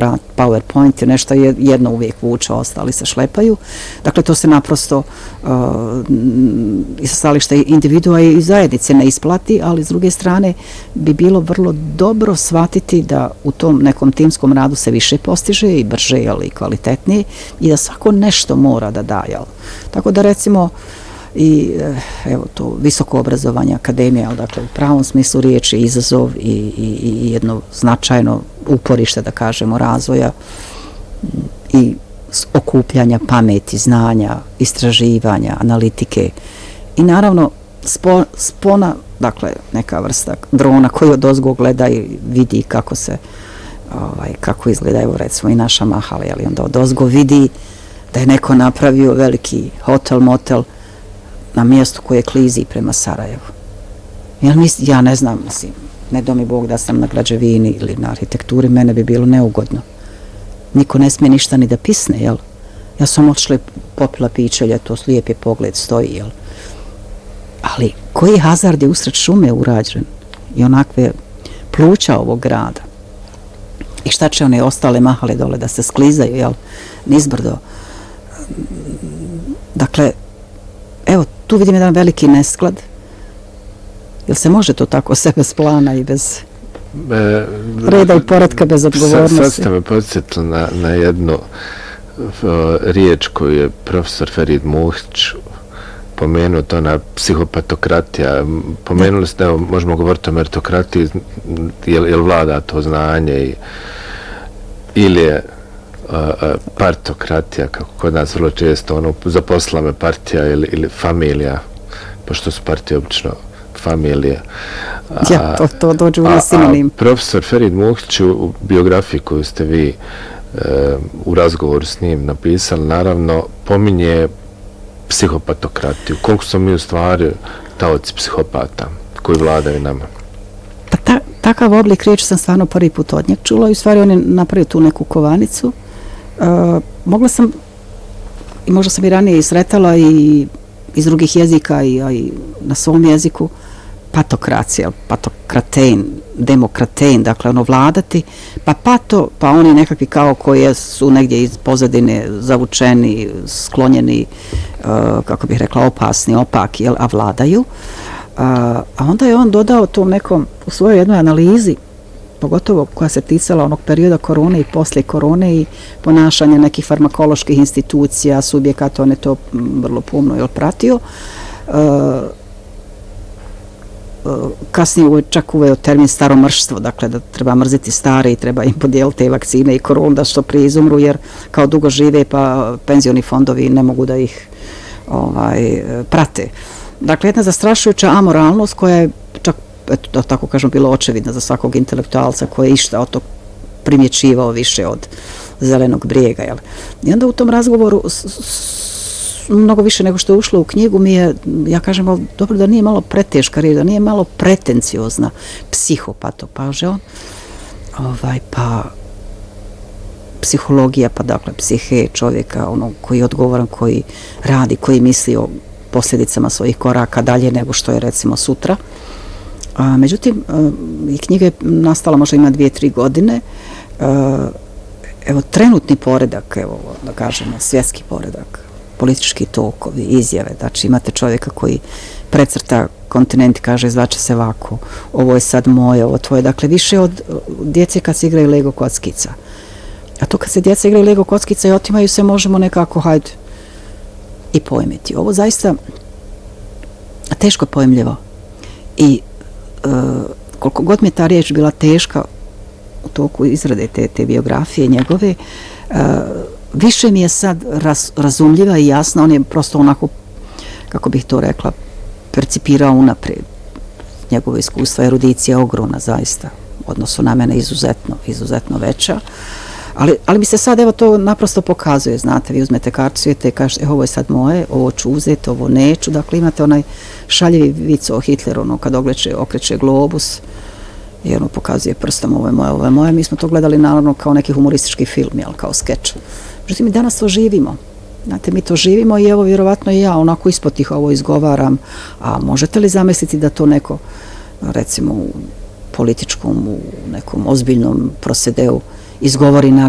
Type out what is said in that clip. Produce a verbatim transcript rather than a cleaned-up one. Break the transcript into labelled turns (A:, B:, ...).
A: PowerPoint, nešto jedno uvijek vuče, ostali se šlepaju. Dakle, to se naprosto uh, i sa stališta individua i zajednice ne isplati, ali s druge strane bi bilo vrlo dobro shvatiti da u tom nekom timskom radu se više postiže i brže, ali i kvalitetnije i da svako nešto mora da daje. Tako da recimo i evo to visoko obrazovanje, akademija, dakle u pravom smislu riječi izazov i, i, i jedno značajno uporište, da kažemo, razvoja i okupljanja pameti, znanja, istraživanja, analitike i naravno spo, spona, dakle neka vrsta drona koji odozgo gleda i vidi kako se ovaj, kako izgleda, evo recimo i naša Mahala, ali onda odozgo vidi da je neko napravio veliki hotel, motel na mjestu koje klizi prema Sarajevu. Ja, mis, ja ne znam, mislim, ne do mi Bog da sam na građevini ili na arhitekturi, mene bi bilo neugodno. Niko ne smije ništa ni da pisne, jel? Ja sam otišla i popila piće, to lijep je pogled, stoji, jel? Ali koji hazard je usred šume urađen i onakve pluća ovog grada? I šta će one ostale Mahale dole da se sklizaju, jel? Nizbrdo. Dakle, evo, tu vidim jedan veliki nesklad. Jel se može to tako sve bez plana i bez e, reda i poretka, bez odgovornosti?
B: Sad ste me podsjetili na, na jednu o, riječ koju je profesor Ferid Muhić pomenuo, to na psihopatokratija. Pomenuli ste, evo, možemo govoriti o meritokratiji, jel, jel vlada to znanje i, ili je Uh, uh, partokratija, kako kod nas vrlo često, ono, zaposlila me partija ili, ili familija, pošto su partije obično familije.
A: A, ja, to, to dođu u sinonim.
B: Profesor Ferid Muhić u biografiji koju ste vi uh, u razgovoru s njim napisali, naravno, pominje psihopatokratiju. Koliko smo mi u stvari taoci psihopata koji vladaju nama?
A: Pa ta, takav oblik riječi sam stvarno prvi put od njeg čula i u stvari on je napravio tu neku kovanicu. Uh, mogla sam i možda sam i ranije i sretala i iz drugih jezika i, i na svom jeziku patokracija, patokratein, demokratein, dakle ono vladati, pa pato, pa oni nekakvi kao koje su negdje iz pozadine zavučeni, sklonjeni, uh, kako bih rekla, opasni, opaki, jel, a vladaju. Uh, a onda je on dodao tom nekom, u svojoj jednoj analizi, pogotovo koja se ticala onog perioda korone i poslije korone i ponašanja nekih farmakoloških institucija, subjekata, on je to vrlo pomno jel, pratio. Uh, uh, kasnije je čak uveo termin staromrštvo, dakle da treba mrziti stare i treba im podijeliti te vakcine i koronu da što prije izumru, jer kao dugo žive pa penzioni fondovi ne mogu da ih ovaj, prate. Dakle, jedna zastrašujuća amoralnost koja je čak, eto, da tako kažem, bilo očevidna za svakog intelektualca koji je išta od tog primjećivao više od zelenog brijega. Jel? I onda u tom razgovoru s, s, mnogo više nego što je ušlo u knjigu mi je, ja kažem, ali, dobro da nije malo preteška riječ, da nije malo pretenciozna, psihopato, pa že on, ovaj, pa psihologija, pa dakle, psihe čovjeka, ono, koji je odgovoran, koji radi, koji misli o posljedicama svojih koraka dalje nego što je recimo sutra. A, međutim, a, i knjiga je nastala možda ima dvije, tri godine. A, evo, trenutni poredak, evo, da kažemo, svjetski poredak, politički tokovi, izjave, znači imate čovjeka koji precrta kontinent i kaže zvače se ovako, ovo je sad moje, ovo tvoje, dakle više od djece kad se igraju Lego kockica. A to kad se djeca igraju Lego kockica i otimaju se, možemo nekako, hajde, i pojmiti. Ovo zaista teško pojmljivo. I e, koliko god mi je ta riječ bila teška u toku izrade te, te biografije njegove, e, više mi je sad raz, razumljiva i jasna. On je prosto onako, kako bih to rekla, percipirao unaprijed. Njegovo iskustvo, erudicija ogromna zaista. Odnosno na mene izuzetno, izuzetno veća. Ali, ali mi se sad, evo, to naprosto pokazuje, znate, vi uzmete kartu svijeta i kažete, ovo je sad moje, ovo ću uzeti, ovo neću, dakle imate onaj šaljivi vic o Hitleru, ono, kad ogleče, okreće globus i ono pokazuje prstom, ovo je moje, ovo je moje, mi smo to gledali naravno kao neki humoristički film, jel, kao skeč. Međutim, mi danas to živimo, znate, mi to živimo i evo, vjerovatno i ja onako ispod tih ovo izgovaram, a možete li zamisliti da to neko, recimo, u političkom, u nekom ozbiljnom prosedeu izgovori na